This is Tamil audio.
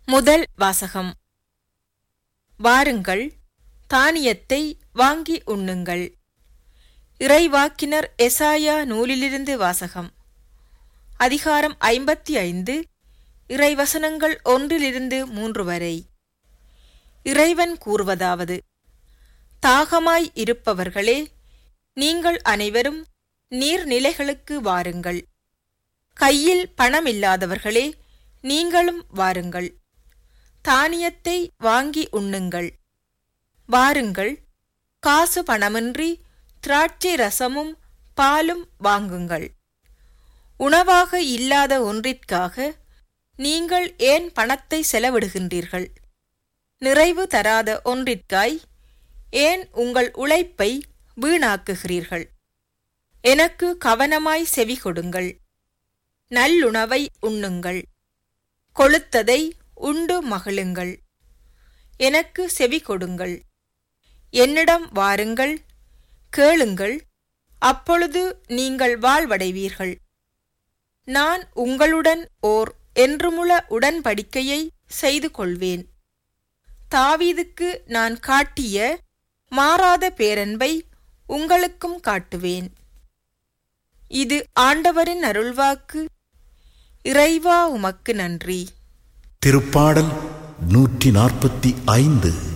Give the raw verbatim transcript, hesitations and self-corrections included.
முதல் வாசகம். வாருங்கள், தானியத்தை வாங்கி உண்ணுங்கள். இறைவாக்கினர் எசாயா நூலிலிருந்து வாசகம். அதிகாரம் ஐம்பத்தி ஐந்து, இறைவசனங்கள் ஒன்றிலிருந்து மூன்று வரை. இறைவன் கூறுவதாவது: தாகமாய் இருப்பவர்களே, நீங்கள் அனைவரும் நீர்நிலைகளுக்கு வாருங்கள். கையில் பணமில்லாதவர்களே, நீங்களும் வாருங்கள். தானியத்தை வாங்கி உண்ணுங்கள். வாருங்கள், காசு பணமின்றி திராட்சை ரசமும் பாலும் வாங்குங்கள். உணவாக இல்லாத ஒன்றிற்காக நீங்கள் ஏன் பணத்தை செலவிடுகின்றீர்கள்? நிறைவு தராத ஒன்றிற்காய் ஏன் உங்கள் உழைப்பை வீணாக்குகிறீர்கள்? எனக்கு கவனமாய் செவி கொடுங்கள். நல்லுணவை உண்ணுங்கள். கொழுத்ததை உண்டு மகிழுங்கள். எனக்கு செவி கொடுங்கள். என்னிடம் வாருங்கள், கேளுங்கள், அப்பொழுது நீங்கள் வாழ்வடைவீர்கள். நான் உங்களுடன் ஓர் என்றுமுள்ள உடன்படிக்கையை செய்து கொள்வேன். தாவீதுக்கு நான் காட்டிய மாறாத பேரன்பை உங்களுக்கும் காட்டுவேன். இது ஆண்டவரின் அருள்வாக்கு. இறைவா, உமக்கு நன்றி. திருப்பாடல் நூற்றி நாற்பத்தி ஐந்து.